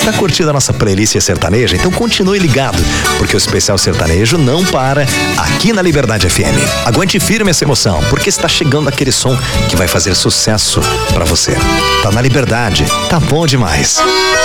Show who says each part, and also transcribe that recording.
Speaker 1: Está curtindo a nossa playlist sertaneja? Então continue ligado, porque o especial sertanejo não para aqui na Liberdade FM. Aguente firme essa emoção, porque está chegando aquele som que vai fazer sucesso para você. Tá na Liberdade, tá bom demais.